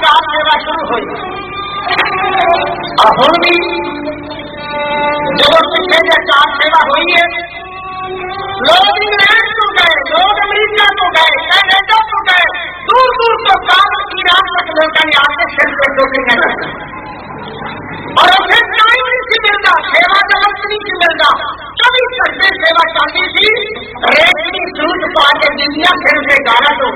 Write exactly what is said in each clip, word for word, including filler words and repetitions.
چار سیوا شروع ہوئی اور ہوں بھی جب پیچھے سے چار سیوا ہوئی ہے لوگ انگلینڈ کو گئے, لوگ امریکہ کو گئے, کینیڈا کو گئے, دور دور تو کام ایران تک لوگ یہاں سے صرف شوٹنگ ہے اور اسے ٹائم نہیں سی ملتا, سیوا کا وقت نہیں سی ملتا. کبھی کرتے سیوا چاہتی تھی ریٹنی سوٹ پا کے دنیا پھر سے گارہ تو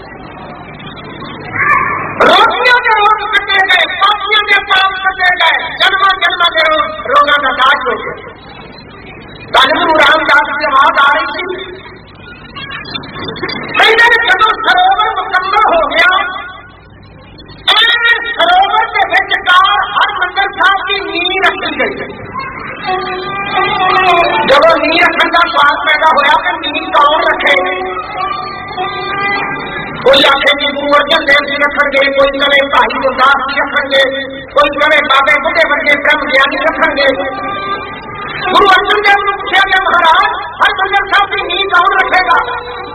روٹیوں کے روز کٹے گئے, پاپیوں کے پاپ کٹے گئے, جنما جنما کے روز روگا کا داغ ہو گئے. گرو رام داس کی آواز آ رہی تھی جب سروور مکمل ہو گیا سروور کے بچکار ہر مندر صاحب کی نیند رکھی گئی. جب وہ نیند رکھنے کا سوال پیدا ہوا کہ نیند کون رکھے, کوئی آخر جی گرو ارجن دیو جی رکھ گے, کوئی کرے بھائی گرداس جی رکھ گے, کوئی کرے بابے بڑے بڑے برہم گیانی رکھ گے. گرو ارجن دیو نے پوچھا کہ مہاراج ہر مندر صاحب کی نیند کون رکھے گا؟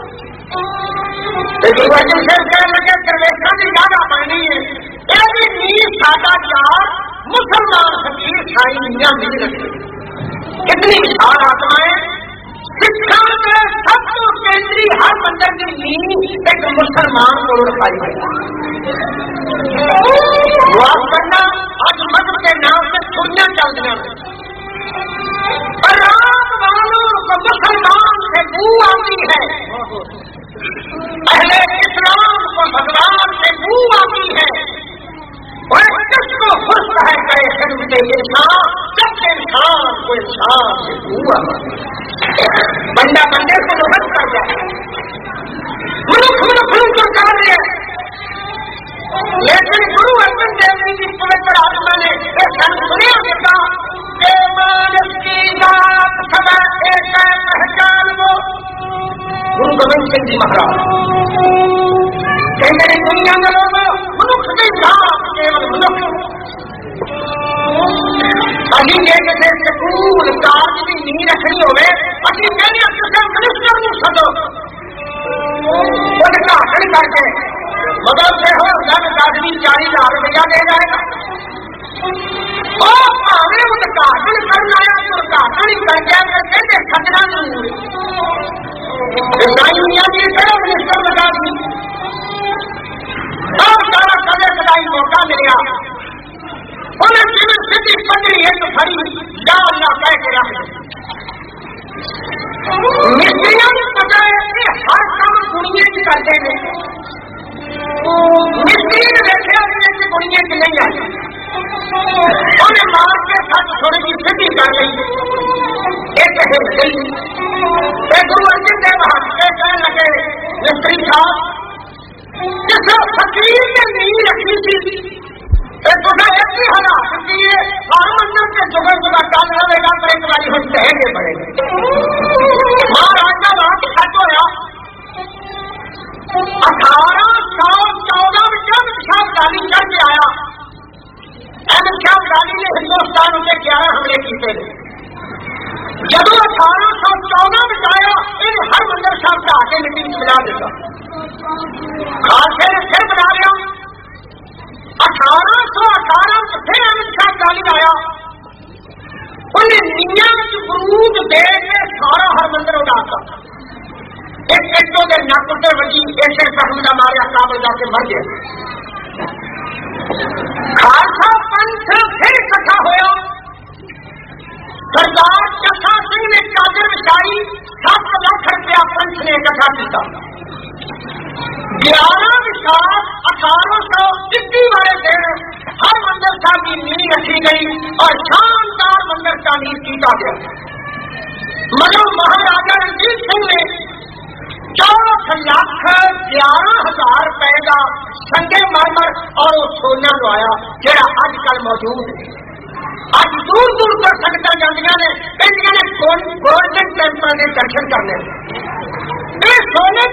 گرو ارجن دیو کہنے لگے درویشوں کی زیادہ بننی ہے, یہ نیند سادہ چار مسلمان فقیر ساری دنیا نہیں رکھے. کتنی وشال آتمائیں سکھوں کے سب کو کیندری ہر مندر کی نیند ایک مسلمان کو رکھائی ہے. دعا کرنا آج مذہب کے نام سے چھڑیاں چل دیا اور رات والوں کو مسلمان سے بو آتی ہے, اہل اسلام کو بھگوان سے بو آتی ہے. اور کس کو خوش ہے کہ خدمت انسان جب سے انسان کو انسان سے بو آتی ہے. بندہ بندے کو محبت کر جائے, ملک ملک ملک کو کر دے, لیکن گرو ارجن دیو جی کی پوتر آتما نے یہ سن سنیا دیتا کہ مانس کی ذات سدا ایک ہے پہچان وہ. گرو گوبند سنگھ جی مہاراج کہ میری دنیا میں لوگوں ملک کی ذات کیول ملک ابھی ایک سے سکول کارج کی نیند رکھنی ہوئے ابھی میری اکثر منسٹر کو سدو ان کا حل کر کے بدل سے ہو دس آدمی چالیس ہزار روپیہ دے جائے گا. اور آگے ادھارن کرنا ہے تو ادھارن کر کے کہتے خطرہ نہیں عیسائی دنیا کی طرح منسٹر بتا دی اور سارا کدے کدائی موقع ملیا انہیں سیون سٹی پکڑی ہے تو کھڑی یا اللہ کہہ کے رکھ مستریوں نے پتا ہے کہ ہر کام دنیا کی کرتے ہیں. مستری نے دیکھا کہ دنیا کی نہیں آئی, انہیں مار کے ساتھ تھوڑی سی سٹی کر گئی, ایک ہل گئی. گرو ارجن دیو کہنے لگے مستری صاحب جس فقیر نے نیند رکھی تھی ایک ہی حالات کی اور منظر کے جگہ جگہ ڈال رہے گا تو ایک باری ہم کہیں گے پڑے گے. مہاراج کا بات سچ ہوا اٹھارہ سو چودہ میں جب شاہ گالی چڑھ کے آیا, احمد شاہ گالی نے ہندوستان کے گیارہ حملے کیتے ہیں. جب اٹھارہ سو چودہ میں آیا ان ہر مندر صاحب کا آگے میٹنگ بنا دیتا خاصے نے پھر بنا لیا. اٹھارہ سو اٹھارہ میں پھر احمد شاہ گالی آیا, انہیں نیا برود دے کے سارا ہر مندر اڑاتا. ایک کٹوں کے ناکٹے وجی ایسے زخم کا ماریا کابل جا کے مر گیا. خالصہ پنتھ پھر اکٹھا ہوا, سردار جسا سنگھ نے چادر بچھائی, سات لاکھ روپیہ پنچ نے اکٹھا کیا. گیارہ وشاخ اٹھارہ سو ستر والے دن ہر مندر صاحب کی نیند رکھی گئی اور شاندار مندر تعمیر کیا گیا. مگر مہاراجا رنجیت سنگھ نے چودہ لاکھ گیارہ ہزار روپئے کا سنگے مرمر اور وہ سونا لوایا جہاں اج کل موجود ہے. اج دور دور تک سنگتیں جاندیاں نے گولڈن ٹیمپل کے درشن کرنے سونے